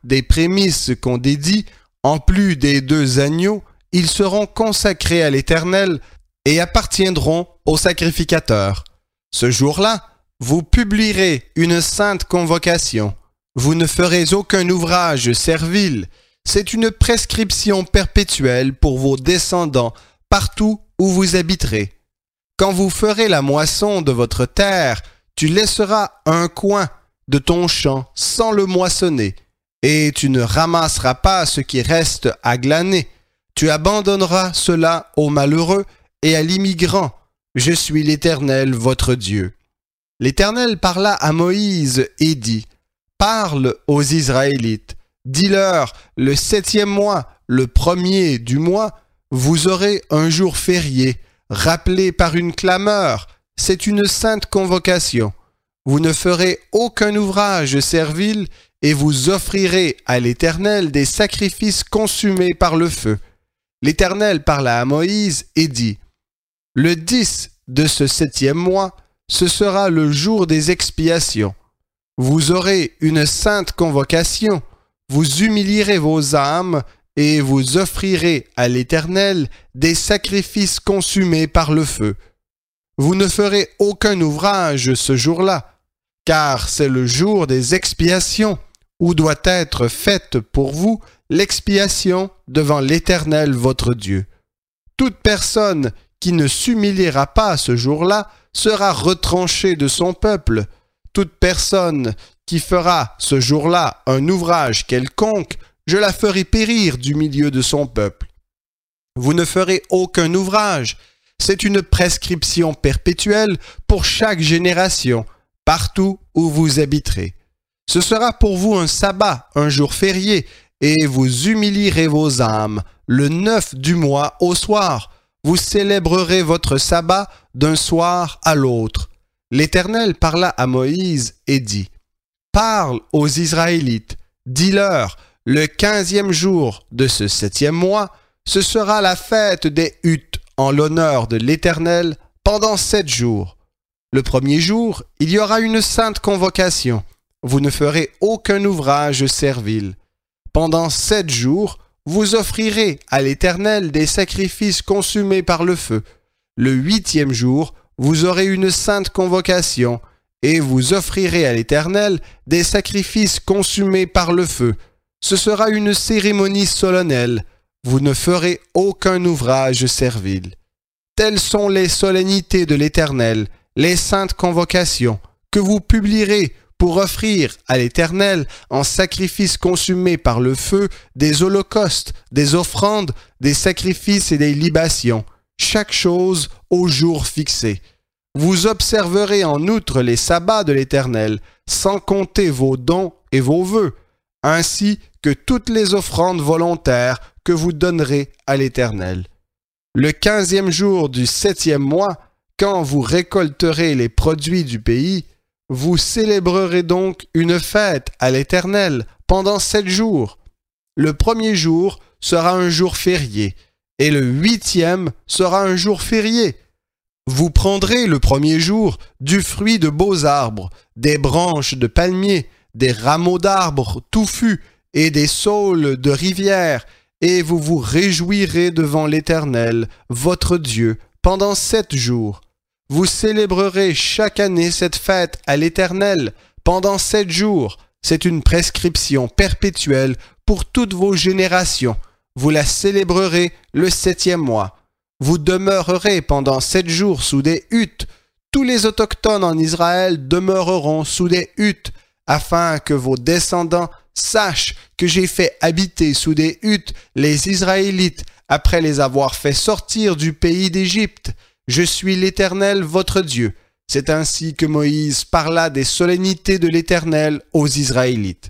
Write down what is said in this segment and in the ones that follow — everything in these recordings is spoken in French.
des prémices qu'on dédie, en plus des 2 agneaux, ils seront consacrés à l'Éternel et appartiendront au sacrificateur. Ce jour-là, vous publierez une sainte convocation. Vous ne ferez aucun ouvrage servile. C'est une prescription perpétuelle pour vos descendants partout où vous habiterez. Quand vous ferez la moisson de votre terre, tu laisseras un coin de ton champ sans le moissonner, et tu ne ramasseras pas ce qui reste à glaner. Tu abandonneras cela aux malheureux et à l'immigrant. Je suis l'Éternel, votre Dieu. L'Éternel parla à Moïse et dit, « Parle aux Israélites, dis-leur, le 7e mois, le 1er du mois, vous aurez un jour férié, rappelé par une clameur. C'est une sainte convocation. Vous ne ferez aucun ouvrage servile et vous offrirez à l'Éternel des sacrifices consumés par le feu. » L'Éternel parla à Moïse et dit, « Le 10 de ce 7e mois, ce sera le jour des expiations. Vous aurez une sainte convocation, vous humilierez vos âmes et vous offrirez à l'Éternel des sacrifices consumés par le feu. Vous ne ferez aucun ouvrage ce jour-là, car c'est le jour des expiations, où doit être faite pour vous l'expiation devant l'Éternel votre Dieu. Toute personne qui ne s'humiliera pas ce jour-là sera retranchée de son peuple. Toute personne qui fera ce jour-là un ouvrage quelconque, je la ferai périr du milieu de son peuple. Vous ne ferez aucun ouvrage. C'est une prescription perpétuelle pour chaque génération, partout où vous habiterez. Ce sera pour vous un sabbat, un jour férié, et vous humilierez vos âmes. Le 9 du mois au soir, vous célébrerez votre sabbat d'un soir à l'autre. L'Éternel parla à Moïse et dit, « Parle aux Israélites, dis-leur, le 15e jour de ce 7e mois, ce sera la fête des huttes en l'honneur de l'Éternel pendant 7 jours. Le 1er jour, il y aura une sainte convocation. Vous ne ferez aucun ouvrage servile. Pendant 7 jours, vous offrirez à l'Éternel des sacrifices consumés par le feu. Le 8e jour, vous aurez une sainte convocation, et vous offrirez à l'Éternel des sacrifices consumés par le feu. Ce sera une cérémonie solennelle. Vous ne ferez aucun ouvrage servile. Telles sont les solennités de l'Éternel, les saintes convocations, que vous publierez pour offrir à l'Éternel en sacrifice consumé par le feu des holocaustes, des offrandes, des sacrifices et des libations, chaque chose au jour fixé. Vous observerez en outre les sabbats de l'Éternel, sans compter vos dons et vos vœux, ainsi que toutes les offrandes volontaires que vous donnerez à l'Éternel. Le 15e jour du 7e mois, quand vous récolterez les produits du pays, vous célébrerez donc une fête à l'Éternel pendant 7 jours. Le 1er jour sera un jour férié, et le 8e sera un jour férié. Vous prendrez le 1er jour du fruit de beaux arbres, des branches de palmiers, des rameaux d'arbres touffus et des saules de rivière, et vous vous réjouirez devant l'Éternel, votre Dieu, pendant 7 jours. Vous célébrerez chaque année cette fête à l'Éternel pendant 7 jours. C'est une prescription perpétuelle pour toutes vos générations. Vous la célébrerez le 7e mois. Vous demeurerez pendant 7 jours sous des huttes. Tous les autochtones en Israël demeureront sous des huttes, afin que vos descendants sachent que j'ai fait habiter sous des huttes les Israélites après les avoir fait sortir du pays d'Égypte. Je suis l'Éternel votre Dieu. C'est ainsi que Moïse parla des solennités de l'Éternel aux Israélites.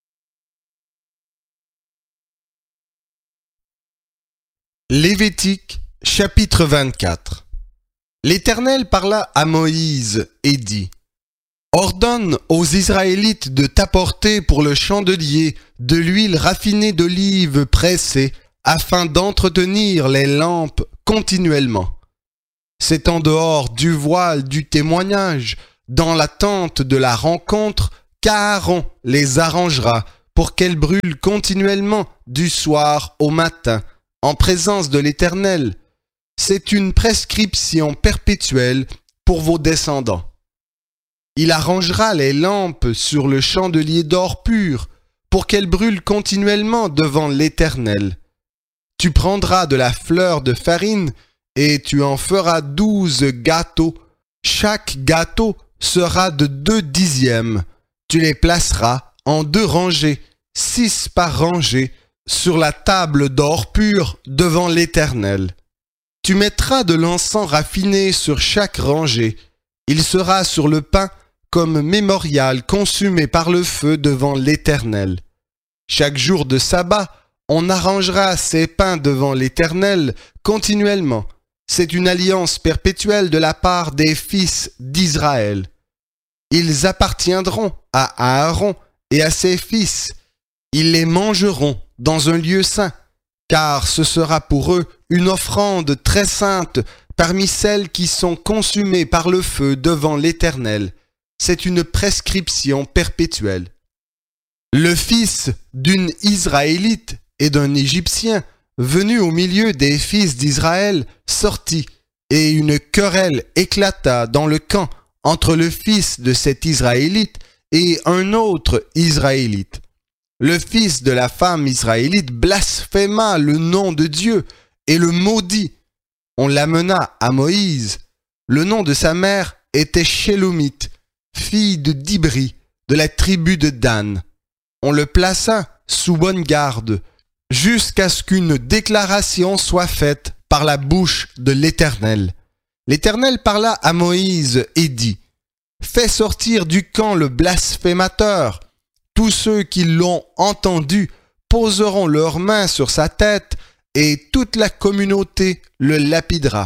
Lévitique, chapitre 24. L'Éternel parla à Moïse et dit, « Ordonne aux Israélites de t'apporter pour le chandelier de l'huile raffinée d'olive pressée, afin d'entretenir les lampes continuellement. C'est en dehors du voile du témoignage, dans la tente de la rencontre, qu'Aaron les arrangera pour qu'elle brûle continuellement du soir au matin, en présence de l'Éternel. C'est une prescription perpétuelle pour vos descendants. Il arrangera les lampes sur le chandelier d'or pur, pour qu'elles brûlent continuellement devant l'Éternel. Tu prendras de la fleur de farine, et tu en feras 12 gâteaux. Chaque gâteau sera de 2 dixièmes. Tu les placeras en 2 rangées, 6 par rangée, sur la table d'or pur devant l'Éternel. Tu mettras de l'encens raffiné sur chaque rangée. Il sera sur le pain comme mémorial consumé par le feu devant l'Éternel. Chaque jour de sabbat, on arrangera ces pains devant l'Éternel continuellement. C'est une alliance perpétuelle de la part des fils d'Israël. Ils appartiendront à Aaron et à ses fils. Ils les mangeront dans un lieu saint, car ce sera pour eux une offrande très sainte parmi celles qui sont consumées par le feu devant l'Éternel. C'est une prescription perpétuelle. Le fils d'une Israélite et d'un Égyptien, venu au milieu des fils d'Israël, sortit, et une querelle éclata dans le camp entre le fils de cet Israélite et un autre Israélite. Le fils de la femme israélite blasphéma le nom de Dieu et le maudit. On l'amena à Moïse. Le nom de sa mère était Shélomite, fille de Dibri, de la tribu de Dan. On le plaça sous bonne garde, jusqu'à ce qu'une déclaration soit faite par la bouche de l'Éternel. L'Éternel parla à Moïse et dit : « Fais sortir du camp le blasphémateur. Tous ceux qui l'ont entendu poseront leurs mains sur sa tête, et toute la communauté le lapidera.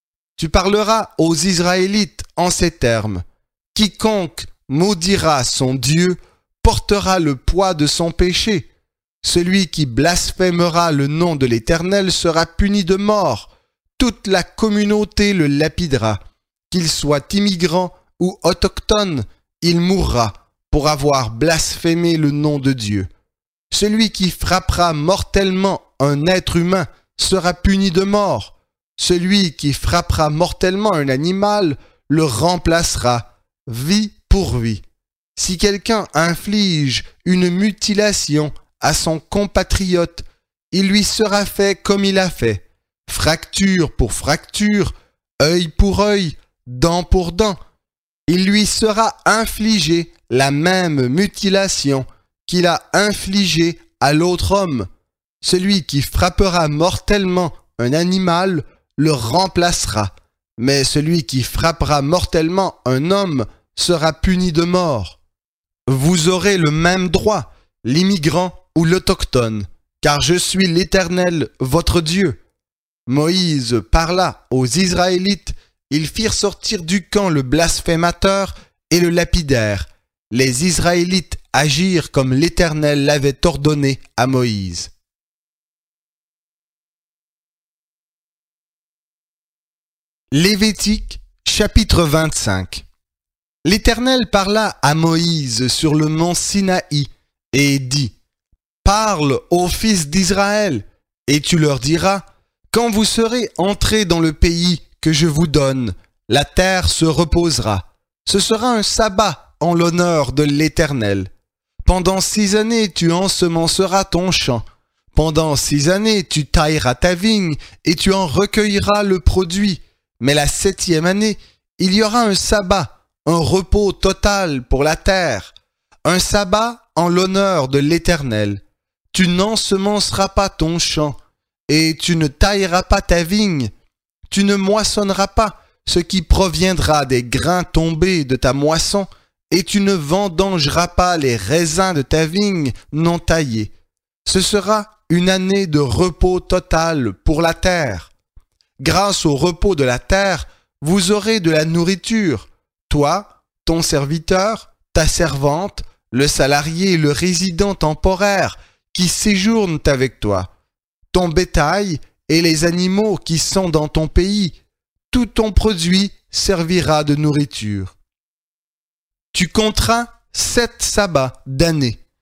Tu parleras aux Israélites en ces termes : Quiconque maudira son Dieu portera le poids de son péché. Celui qui blasphémera le nom de l'Éternel sera puni de mort. Toute la communauté le lapidera. Qu'il soit immigrant ou autochtone, il mourra pour avoir blasphémé le nom de Dieu. Celui qui frappera mortellement un être humain sera puni de mort. Celui qui frappera mortellement un animal le remplacera, vie pour vie. Si quelqu'un inflige une mutilation à son compatriote, il lui sera fait comme il a fait, fracture pour fracture, œil pour œil, dent pour dent. Il lui sera infligé la même mutilation qu'il a infligée à l'autre homme. Celui qui frappera mortellement un animal le remplacera, mais celui qui frappera mortellement un homme sera puni de mort. Vous aurez le même droit, l'immigrant ou l'autochtone, car je suis l'Éternel, votre Dieu. » Moïse parla aux Israélites, ils firent sortir du camp le blasphémateur et le lapidèrent. Les Israélites agirent comme l'Éternel l'avait ordonné à Moïse. Lévitique, chapitre 25. L'Éternel parla à Moïse sur le mont Sinaï et dit : « Parle aux fils d'Israël, et tu leur diras : quand vous serez entrés dans le pays que je vous donne, la terre se reposera. Ce sera un sabbat en l'honneur de l'Éternel. Pendant 6 années, tu ensemenceras ton champ. Pendant 6 années, tu tailleras ta vigne et tu en recueilleras le produit. Mais la 7e année, il y aura un sabbat, un repos total pour la terre, un sabbat en l'honneur de l'Éternel. Tu n'ensemenceras pas ton champ, et tu ne tailleras pas ta vigne. Tu ne moissonneras pas ce qui proviendra des grains tombés de ta moisson, et tu ne vendangeras pas les raisins de ta vigne non taillés. Ce sera une année de repos total pour la terre. Grâce au repos de la terre, vous aurez de la nourriture, toi, ton serviteur, ta servante, le salarié et le résident temporaire qui séjournent avec toi, ton bétail et les animaux qui sont dans ton pays. Tout ton produit servira de nourriture. Tu compteras 7 sabbats d'année,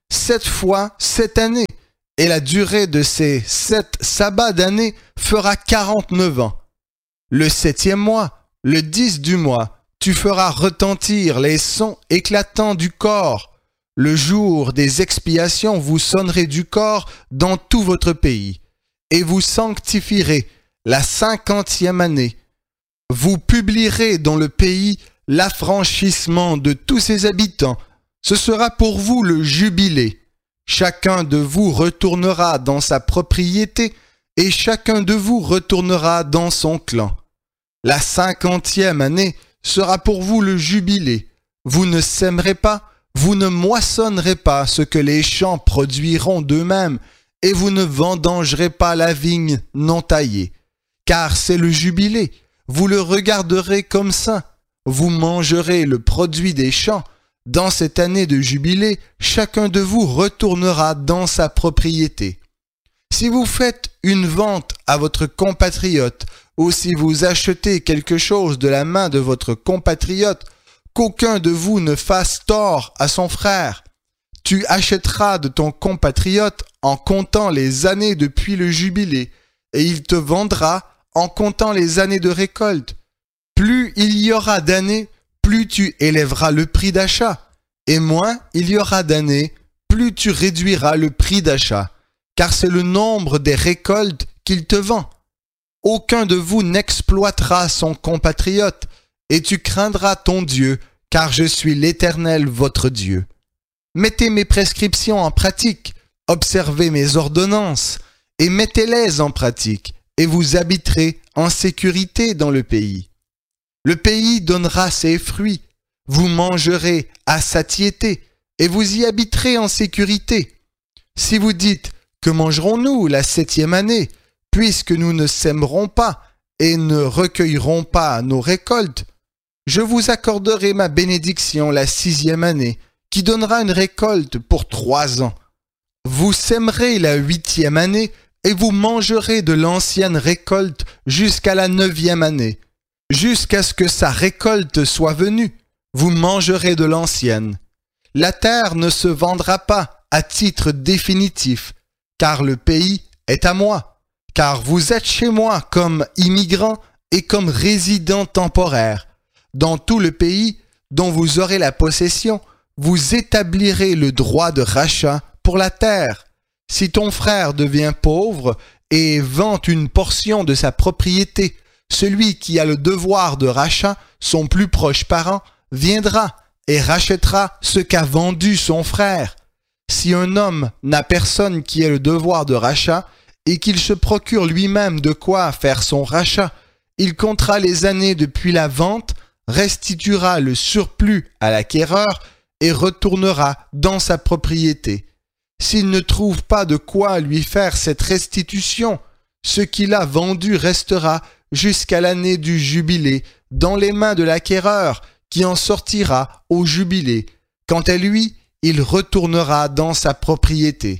7 fois 7 années, et la durée de ces 7 sabbats d'année fera 49 ans. Le 7e mois, le 10 du mois, tu feras retentir les sons éclatants du corps. Le jour des expiations, vous sonnerez du corps dans tout votre pays, et vous sanctifierez la 50e année. Vous publierez dans le pays l'affranchissement de tous ses habitants. Ce sera pour vous le jubilé. Chacun de vous retournera dans sa propriété, et chacun de vous retournera dans son clan. La 50e année sera pour vous le jubilé. Vous ne sèmerez pas, vous ne moissonnerez pas ce que les champs produiront d'eux-mêmes, et vous ne vendangerez pas la vigne non taillée. Car c'est le jubilé, vous le regarderez comme saint. Vous mangerez le produit des champs. Dans cette année de jubilé, chacun de vous retournera dans sa propriété. Si vous faites une vente à votre compatriote, ou si vous achetez quelque chose de la main de votre compatriote, qu'aucun de vous ne fasse tort à son frère. Tu achèteras de ton compatriote en comptant les années depuis le jubilé, et il te vendra en comptant les années de récolte. Plus il y aura d'années, plus tu élèveras le prix d'achat, et moins il y aura d'années, plus tu réduiras le prix d'achat, car c'est le nombre des récoltes qu'il te vend. Aucun de vous n'exploitera son compatriote, et tu craindras ton Dieu, car je suis l'Éternel votre Dieu. Mettez mes prescriptions en pratique, observez mes ordonnances, et mettez-les en pratique, et vous habiterez en sécurité dans le pays. Le pays donnera ses fruits, vous mangerez à satiété, et vous y habiterez en sécurité. Si vous dites, que mangerons-nous la 7e année, puisque nous ne sèmerons pas et ne recueillerons pas nos récoltes? Je vous accorderai ma bénédiction la 6e année, qui donnera une récolte pour 3 ans. Vous sèmerez la 8e année, et vous mangerez de l'ancienne récolte jusqu'à la 9e année. Jusqu'à ce que sa récolte soit venue, vous mangerez de l'ancienne. La terre ne se vendra pas à titre définitif, car le pays est à moi, car vous êtes chez moi comme immigrants et comme résidents temporaires. Dans tout le pays dont vous aurez la possession, vous établirez le droit de rachat pour la terre. Si ton frère devient pauvre et vend une portion de sa propriété, celui qui a le devoir de rachat, son plus proche parent, viendra et rachètera ce qu'a vendu son frère. Si un homme n'a personne qui ait le devoir de rachat et qu'il se procure lui-même de quoi faire son rachat, il comptera les années depuis la vente, restituera le surplus à l'acquéreur et retournera dans sa propriété. S'il ne trouve pas de quoi lui faire cette restitution, ce qu'il a vendu restera jusqu'à l'année du jubilé dans les mains de l'acquéreur qui en sortira au jubilé. Quant à lui, il retournera dans sa propriété.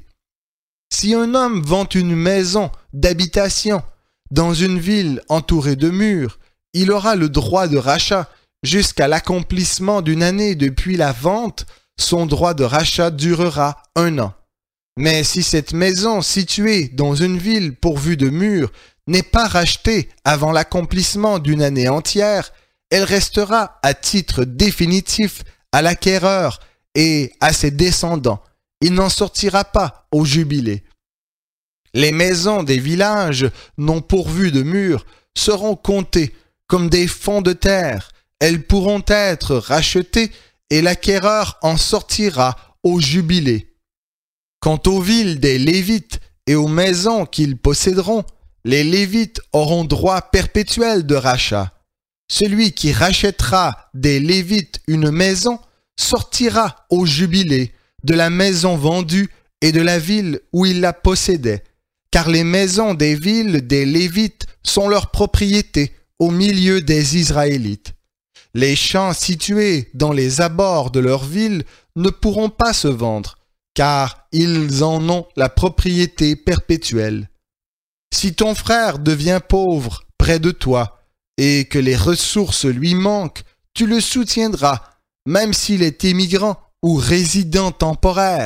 Si un homme vend une maison d'habitation dans une ville entourée de murs, il aura le droit de rachat jusqu'à l'accomplissement d'une année depuis la vente. Son droit de rachat durera 1 an. Mais si cette maison située dans une ville pourvue de murs n'est pas rachetée avant l'accomplissement d'une année entière, elle restera à titre définitif à l'acquéreur et à ses descendants. Il n'en sortira pas au jubilé. Les maisons des villages non pourvues de murs seront comptées comme des fonds de terre. Elles pourront être rachetées et l'acquéreur en sortira au jubilé. Quant aux villes des Lévites et aux maisons qu'ils posséderont, les Lévites auront droit perpétuel de rachat. Celui qui rachètera des Lévites une maison sortira au jubilé de la maison vendue et de la ville où il la possédait, car les maisons des villes des Lévites sont leur propriété au milieu des Israélites. Les champs situés dans les abords de leur ville ne pourront pas se vendre, car ils en ont la propriété perpétuelle. Si ton frère devient pauvre près de toi et que les ressources lui manquent, tu le soutiendras, même s'il est immigrant ou résident temporaire,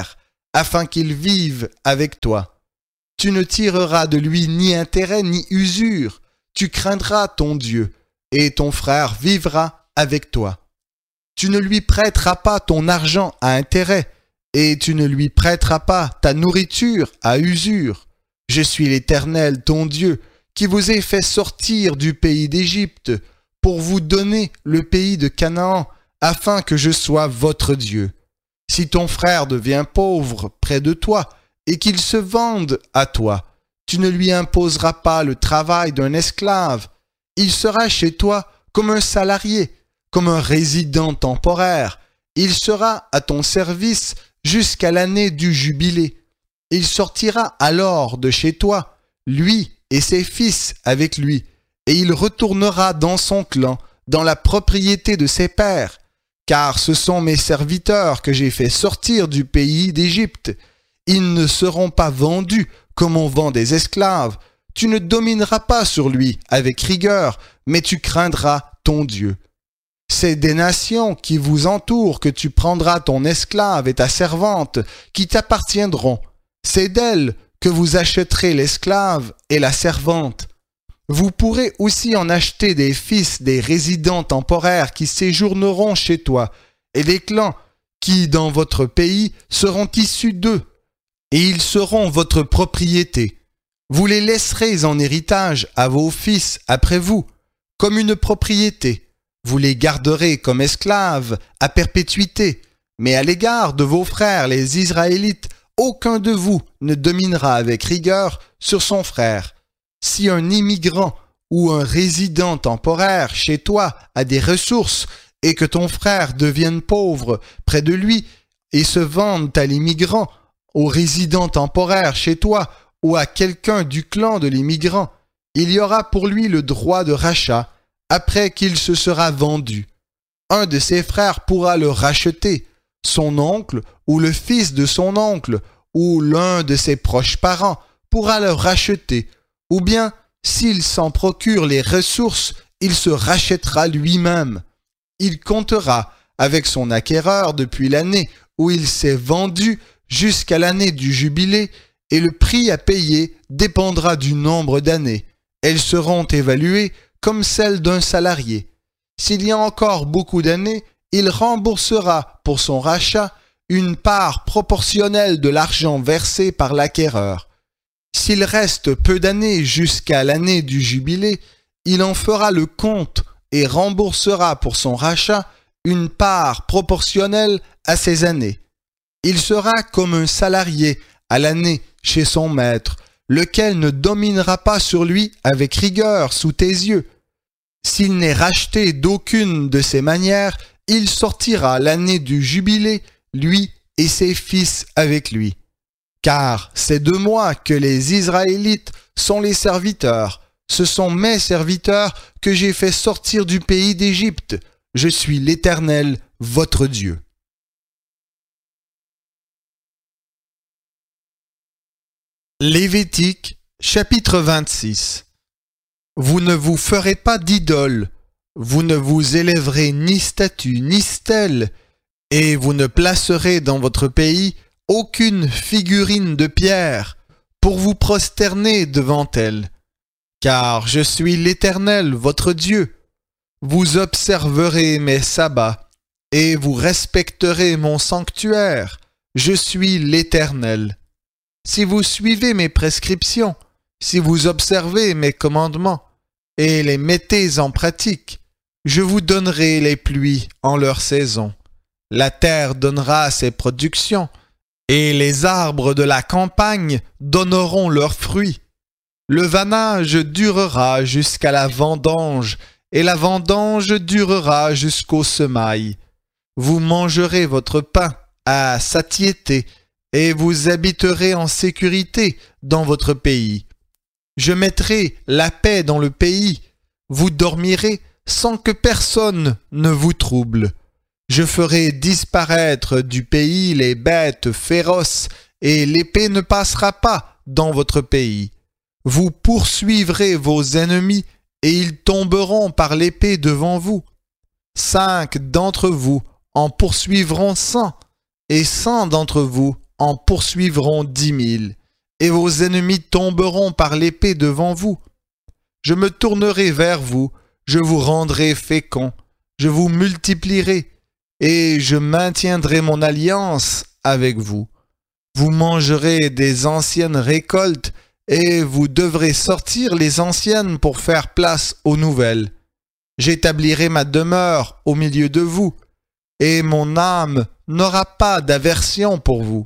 afin qu'il vive avec toi. Tu ne tireras de lui ni intérêt ni usure. Tu craindras ton Dieu, et ton frère vivra avec toi. Tu ne lui prêteras pas ton argent à intérêt, et tu ne lui prêteras pas ta nourriture à usure. Je suis l'Éternel, ton Dieu, qui vous ai fait sortir du pays d'Égypte, pour vous donner le pays de Canaan, afin que je sois votre Dieu. Si ton frère devient pauvre près de toi, et qu'il se vende à toi, tu ne lui imposeras pas le travail d'un esclave. Il sera chez toi comme un salarié, comme un résident temporaire. Il sera à ton service jusqu'à l'année du jubilé. Il sortira alors de chez toi, lui et ses fils avec lui, et il retournera dans son clan, dans la propriété de ses pères, car ce sont mes serviteurs que j'ai fait sortir du pays d'Égypte. Ils ne seront pas vendus comme on vend des esclaves. Tu ne domineras pas sur lui avec rigueur, mais tu craindras ton Dieu. C'est des nations qui vous entourent que tu prendras ton esclave et ta servante, qui t'appartiendront. C'est d'elles que vous achèterez l'esclave et la servante. Vous pourrez aussi en acheter des fils des résidents temporaires qui séjourneront chez toi, et des clans qui, dans votre pays, seront issus d'eux, et ils seront votre propriété. Vous les laisserez en héritage à vos fils après vous, comme une propriété. Vous les garderez comme esclaves à perpétuité, mais à l'égard de vos frères les Israélites, aucun de vous ne dominera avec rigueur sur son frère. Si un immigrant ou un résident temporaire chez toi a des ressources et que ton frère devienne pauvre près de lui et se vende à l'immigrant, au résident temporaire chez toi ou à quelqu'un du clan de l'immigrant, il y aura pour lui le droit de rachat après qu'il se sera vendu. Un de ses frères pourra le racheter, son oncle ou le fils de son oncle ou l'un de ses proches parents pourra le racheter, ou bien, s'il s'en procure les ressources, il se rachètera lui-même. Il comptera avec son acquéreur depuis l'année où il s'est vendu jusqu'à l'année du jubilé, et le prix à payer dépendra du nombre d'années. Elles seront évaluées comme celles d'un salarié. S'il y a encore beaucoup d'années, il remboursera pour son rachat une part proportionnelle de l'argent versé par l'acquéreur. S'il reste peu d'années jusqu'à l'année du jubilé, il en fera le compte et remboursera pour son rachat une part proportionnelle à ses années. Il sera comme un salarié à l'année chez son maître, lequel ne dominera pas sur lui avec rigueur sous tes yeux. S'il n'est racheté d'aucune de ces manières, il sortira l'année du jubilé, lui et ses fils avec lui. Car c'est de moi que les Israélites sont les serviteurs. Ce sont mes serviteurs que j'ai fait sortir du pays d'Égypte. Je suis l'Éternel, votre Dieu. Lévitique, chapitre 26. Vous ne vous ferez pas d'idole, vous ne vous élèverez ni statue ni stèle, et vous ne placerez dans votre pays aucune figurine de pierre pour vous prosterner devant elle. Car je suis l'Éternel, votre Dieu. Vous observerez mes sabbats, et vous respecterez mon sanctuaire. Je suis l'Éternel. Si vous suivez mes prescriptions, si vous observez mes commandements, et les mettez en pratique, je vous donnerai les pluies en leur saison. La terre donnera ses productions, et les arbres de la campagne donneront leurs fruits. Le vanage durera jusqu'à la vendange, et la vendange durera jusqu'aux semailles. Vous mangerez votre pain à satiété, et vous habiterez en sécurité dans votre pays. Je mettrai la paix dans le pays. Vous dormirez sans que personne ne vous trouble. Je ferai disparaître du pays les bêtes féroces, et l'épée ne passera pas dans votre pays. Vous poursuivrez vos ennemis, et ils tomberont par l'épée devant vous. 5 d'entre vous en poursuivront 100, et 100 d'entre vous en poursuivront 10 000, et vos ennemis tomberont par l'épée devant vous. Je me tournerai vers vous, je vous rendrai fécond, je vous multiplierai, et je maintiendrai mon alliance avec vous. Vous mangerez des anciennes récoltes, et vous devrez sortir les anciennes pour faire place aux nouvelles. J'établirai ma demeure au milieu de vous, et mon âme n'aura pas d'aversion pour vous.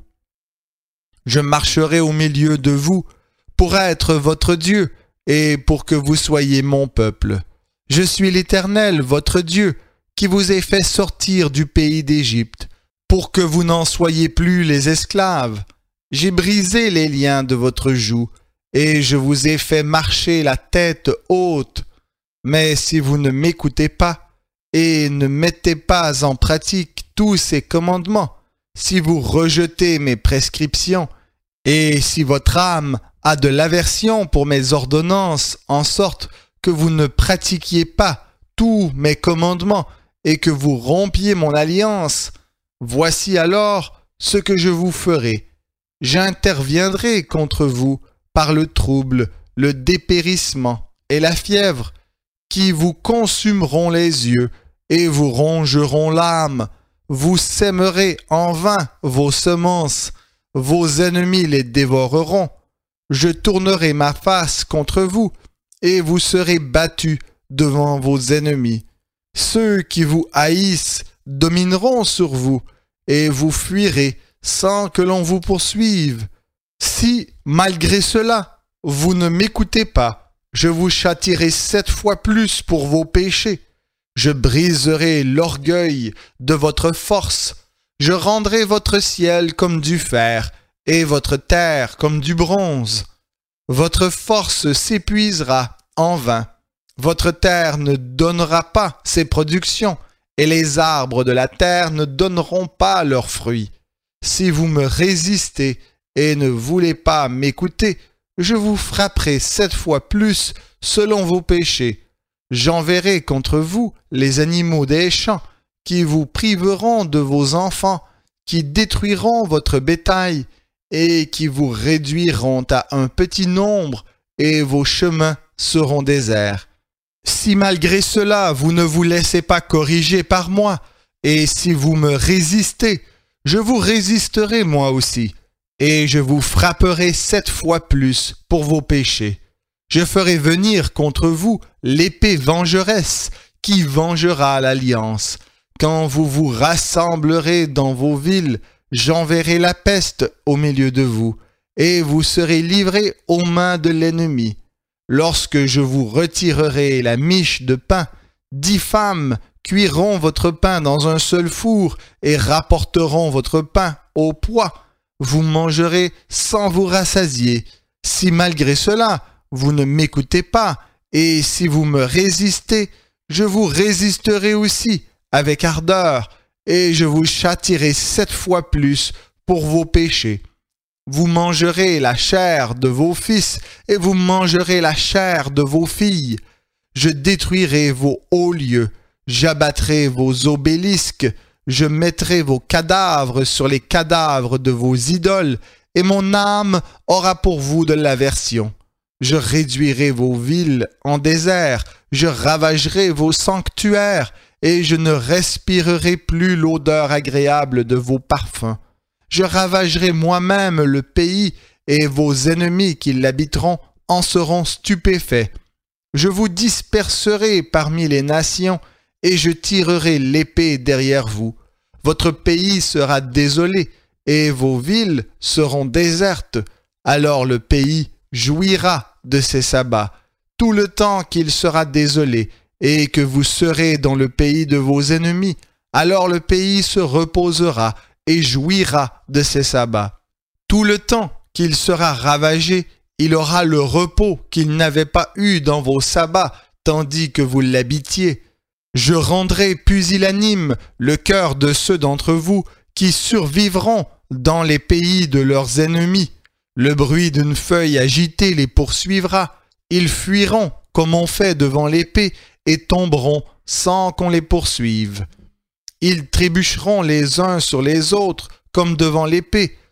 Je marcherai au milieu de vous pour être votre Dieu et pour que vous soyez mon peuple. Je suis l'Éternel, votre Dieu, qui vous ai fait sortir du pays d'Égypte, pour que vous n'en soyez plus les esclaves. J'ai brisé les liens de votre joug, et je vous ai fait marcher la tête haute. Mais si vous ne m'écoutez pas, et ne mettez pas en pratique tous ces commandements, si vous rejetez mes prescriptions, et si votre âme a de l'aversion pour mes ordonnances, en sorte que vous ne pratiquiez pas tous mes commandements, et que vous rompiez mon alliance, voici alors ce que je vous ferai. J'interviendrai contre vous par le trouble, le dépérissement et la fièvre, qui vous consumeront les yeux et vous rongeront l'âme. Vous sèmerez en vain vos semences, vos ennemis les dévoreront. Je tournerai ma face contre vous, et vous serez battus devant vos ennemis. Ceux qui vous haïssent domineront sur vous, et vous fuirez sans que l'on vous poursuive. Si, malgré cela, vous ne m'écoutez pas, je vous châtierai 7 fois plus pour vos péchés. Je briserai l'orgueil de votre force. Je rendrai votre ciel comme du fer et votre terre comme du bronze. Votre force s'épuisera en vain. Votre terre ne donnera pas ses productions, et les arbres de la terre ne donneront pas leurs fruits. Si vous me résistez et ne voulez pas m'écouter, je vous frapperai 7 fois plus selon vos péchés. J'enverrai contre vous les animaux des champs, qui vous priveront de vos enfants, qui détruiront votre bétail, et qui vous réduiront à un petit nombre, et vos chemins seront déserts. Si malgré cela vous ne vous laissez pas corriger par moi, et si vous me résistez, je vous résisterai moi aussi, et je vous frapperai 7 fois plus pour vos péchés. Je ferai venir contre vous l'épée vengeresse qui vengera l'alliance. Quand vous vous rassemblerez dans vos villes, j'enverrai la peste au milieu de vous, et vous serez livrés aux mains de l'ennemi. Lorsque je vous retirerai la miche de pain, 10 femmes cuiront votre pain dans un seul four et rapporteront votre pain au poids. Vous mangerez sans vous rassasier. Si malgré cela, vous ne m'écoutez pas, et si vous me résistez, je vous résisterai aussi avec ardeur, et je vous châtierai 7 fois plus pour vos péchés. Vous mangerez la chair de vos fils, et vous mangerez la chair de vos filles. Je détruirai vos hauts lieux, j'abattrai vos obélisques, je mettrai vos cadavres sur les cadavres de vos idoles, et mon âme aura pour vous de l'aversion. Je réduirai vos villes en désert, je ravagerai vos sanctuaires, et je ne respirerai plus l'odeur agréable de vos parfums. Je ravagerai moi-même le pays, et vos ennemis qui l'habiteront en seront stupéfaits. Je vous disperserai parmi les nations, et je tirerai l'épée derrière vous. Votre pays sera désolé, et vos villes seront désertes. Alors le pays jouira de ses sabbats, tout le temps qu'il sera désolé, et que vous serez dans le pays de vos ennemis. Alors le pays se reposera et jouira de ses sabbats. Tout le temps qu'il sera ravagé, il aura le repos qu'il n'avait pas eu dans vos sabbats, tandis que vous l'habitiez. Je rendrai pusillanime le cœur de ceux d'entre vous qui survivront dans les pays de leurs ennemis. Le bruit d'une feuille agitée les poursuivra. Ils fuiront comme on fait devant l'épée et tomberont sans qu'on les poursuive. Ils trébucheront les uns sur les autres comme devant l'épée,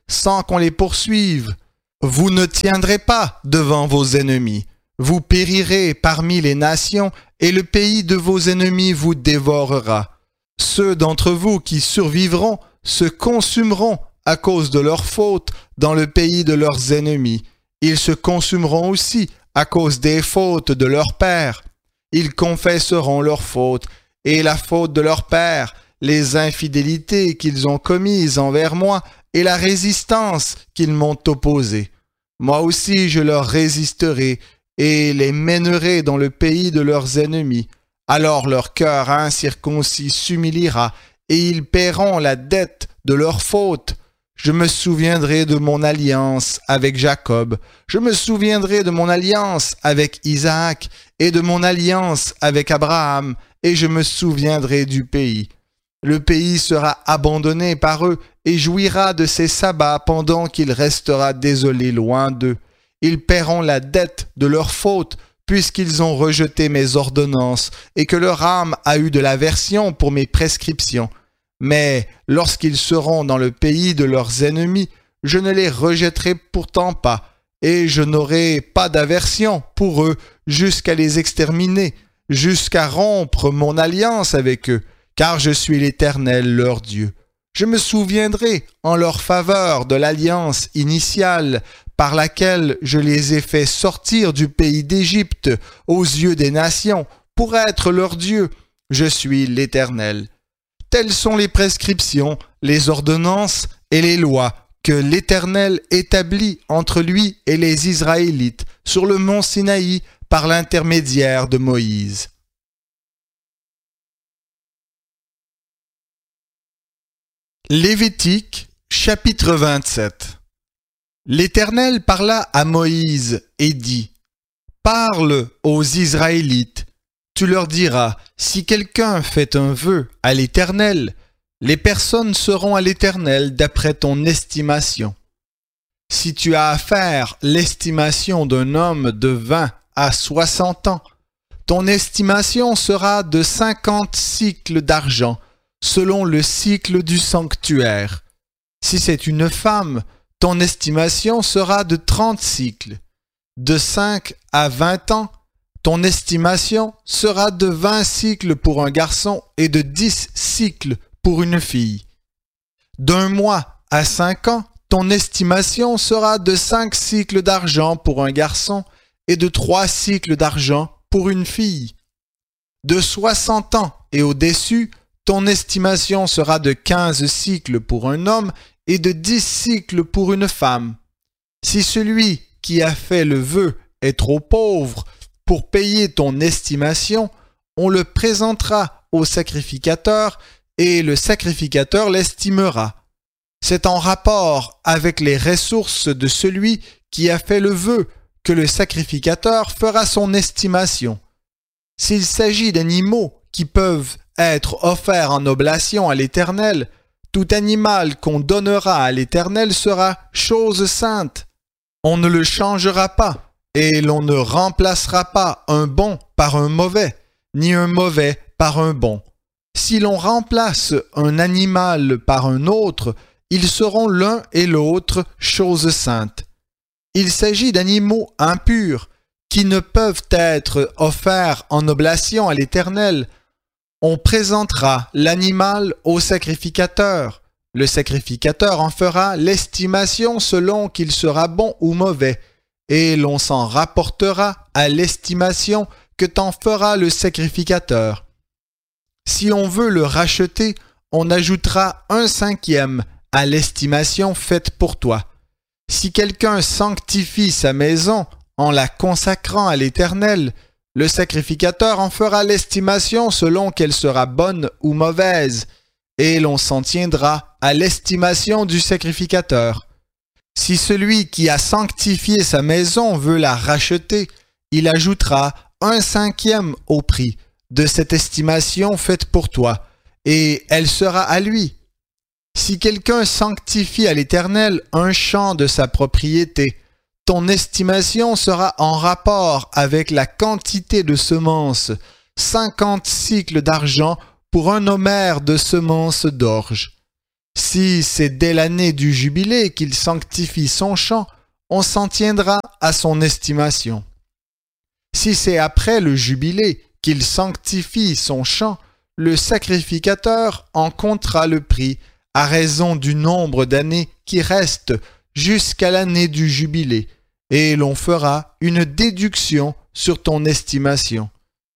sans qu'on les poursuive. Vous ne tiendrez pas devant vos ennemis. Vous périrez parmi les nations, et le pays de vos ennemis vous dévorera. Ceux d'entre vous qui survivront se consumeront à cause de leurs fautes dans le pays de leurs ennemis. Ils se consumeront aussi à cause des fautes de leurs pères. Ils confesseront leurs fautes et la faute de leurs pères, les infidélités qu'ils ont commises envers moi et la résistance qu'ils m'ont opposée. Moi aussi je leur résisterai et les mènerai dans le pays de leurs ennemis. Alors leur cœur incirconcis s'humiliera et ils paieront la dette de leurs fautes. Je me souviendrai de mon alliance avec Jacob. Je me souviendrai de mon alliance avec Isaac et de mon alliance avec Abraham, et je me souviendrai du pays. Le pays sera abandonné par eux et jouira de ses sabbats pendant qu'il restera désolé loin d'eux. Ils paieront la dette de leurs fautes puisqu'ils ont rejeté mes ordonnances et que leur âme a eu de l'aversion pour mes prescriptions. Mais lorsqu'ils seront dans le pays de leurs ennemis, je ne les rejetterai pourtant pas, et je n'aurai pas d'aversion pour eux jusqu'à les exterminer, jusqu'à rompre mon alliance avec eux, car je suis l'Éternel leur Dieu. Je me souviendrai en leur faveur de l'alliance initiale par laquelle je les ai fait sortir du pays d'Égypte aux yeux des nations pour être leur Dieu. Je suis l'Éternel. Telles sont les prescriptions, les ordonnances et les lois que l'Éternel établit entre lui et les Israélites sur le mont Sinaï par l'intermédiaire de Moïse. Lévitique, chapitre 27. L'Éternel parla à Moïse et dit : « Parle aux Israélites. Tu leur diras, si quelqu'un fait un vœu à l'Éternel, les personnes seront à l'Éternel d'après ton estimation. Si tu as à faire l'estimation d'un homme de 20 à 60 ans, ton estimation sera de 50 cycles d'argent, selon le cycle du sanctuaire. Si c'est une femme, ton estimation sera de 30 cycles. De 5 à 20 ans, ton estimation sera de 20 cycles pour un garçon et de 10 cycles pour une fille. D'un mois à 5 ans, ton estimation sera de 5 cycles d'argent pour un garçon et de 3 cycles d'argent pour une fille. De 60 ans et au-dessus, ton estimation sera de 15 cycles pour un homme et de 10 cycles pour une femme. Si celui qui a fait le vœu est trop pauvre pour payer ton estimation, on le présentera au sacrificateur et le sacrificateur l'estimera. C'est en rapport avec les ressources de celui qui a fait le vœu que le sacrificateur fera son estimation. S'il s'agit d'animaux qui peuvent être offerts en oblation à l'Éternel, tout animal qu'on donnera à l'Éternel sera chose sainte. On ne le changera pas. Et l'on ne remplacera pas un bon par un mauvais, ni un mauvais par un bon. Si l'on remplace un animal par un autre, ils seront l'un et l'autre choses saintes. Il s'agit d'animaux impurs, qui ne peuvent être offerts en oblation à l'Éternel. On présentera l'animal au sacrificateur. Le sacrificateur en fera l'estimation selon qu'il sera bon ou mauvais, et l'on s'en rapportera à l'estimation que t'en fera le sacrificateur. Si on veut le racheter, on ajoutera 1/5 à l'estimation faite pour toi. Si quelqu'un sanctifie sa maison en la consacrant à l'Éternel, le sacrificateur en fera l'estimation selon qu'elle sera bonne ou mauvaise, et l'on s'en tiendra à l'estimation du sacrificateur. Si celui qui a sanctifié sa maison veut la racheter, il ajoutera 1/5 au prix de cette estimation faite pour toi, et elle sera à lui. Si quelqu'un sanctifie à l'Éternel un champ de sa propriété, ton estimation sera en rapport avec la quantité de semences, 50 cycles d'argent pour un homère de semences d'orge. Si c'est dès l'année du jubilé qu'il sanctifie son champ, on s'en tiendra à son estimation. Si c'est après le jubilé qu'il sanctifie son champ, le sacrificateur en comptera le prix à raison du nombre d'années qui restent jusqu'à l'année du jubilé, et l'on fera une déduction sur ton estimation.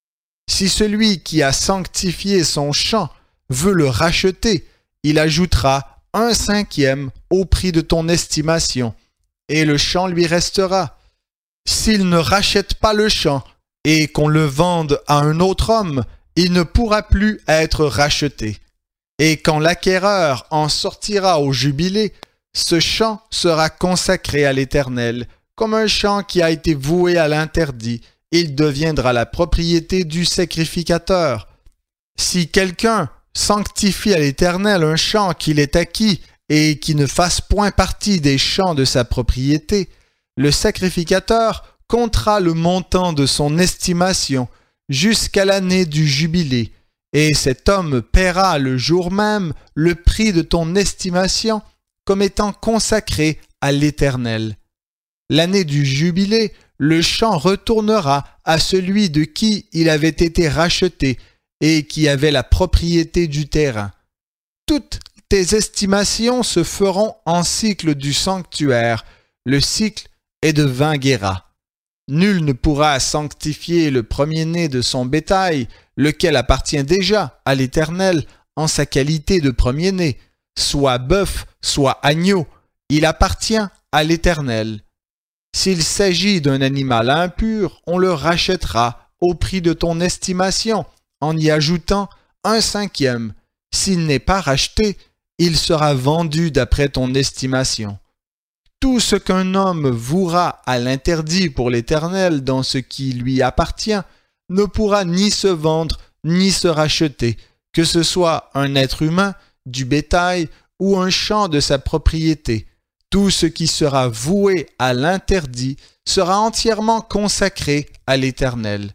Si celui qui a sanctifié son champ veut le racheter, il ajoutera 1/5 au prix de ton estimation, et le champ lui restera. S'il ne rachète pas le champ, et qu'on le vende à un autre homme, il ne pourra plus être racheté. Et quand l'acquéreur en sortira au jubilé, ce champ sera consacré à l'Éternel, comme un champ qui a été voué à l'interdit. Il deviendra la propriété du sacrificateur. Si quelqu'un sanctifie à l'Éternel un champ qu'il ait acquis et qui ne fasse point partie des champs de sa propriété, le sacrificateur comptera le montant de son estimation jusqu'à l'année du jubilé, et cet homme paiera le jour même le prix de ton estimation comme étant consacré à l'Éternel. L'année du jubilé, le champ retournera à celui de qui il avait été racheté et qui avait la propriété du terrain. Toutes tes estimations se feront en cycle du sanctuaire. Le cycle est de 20 guéras. Nul ne pourra sanctifier le premier-né de son bétail, lequel appartient déjà à l'Éternel en sa qualité de premier-né, soit bœuf, soit agneau, il appartient à l'Éternel. S'il s'agit d'un animal impur, on le rachètera au prix de ton estimation, en y ajoutant 1/5. S'il n'est pas racheté, il sera vendu d'après ton estimation. Tout ce qu'un homme vouera à l'interdit pour l'Éternel dans ce qui lui appartient ne pourra ni se vendre ni se racheter, que ce soit un être humain, du bétail ou un champ de sa propriété. Tout ce qui sera voué à l'interdit sera entièrement consacré à l'Éternel.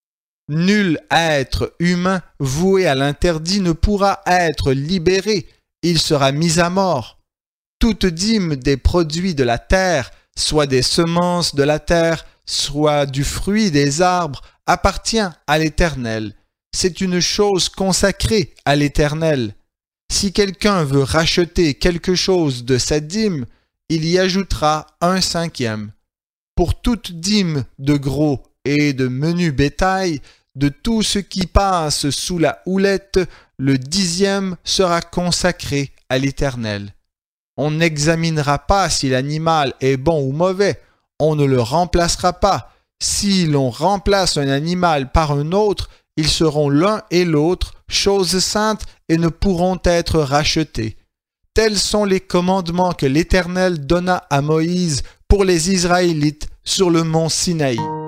Nul être humain voué à l'interdit ne pourra être libéré, il sera mis à mort. Toute dîme des produits de la terre, soit des semences de la terre, soit du fruit des arbres, appartient à l'Éternel. C'est une chose consacrée à l'Éternel. Si quelqu'un veut racheter quelque chose de sa dîme, il y ajoutera 1/5. Pour toute dîme de gros et de menu bétail, de tout ce qui passe sous la houlette, le 10e sera consacré à l'Éternel. On n'examinera pas si l'animal est bon ou mauvais, on ne le remplacera pas. Si l'on remplace un animal par un autre, ils seront l'un et l'autre choses saintes et ne pourront être rachetés. Tels sont les commandements que l'Éternel donna à Moïse pour les Israélites sur le mont Sinaï.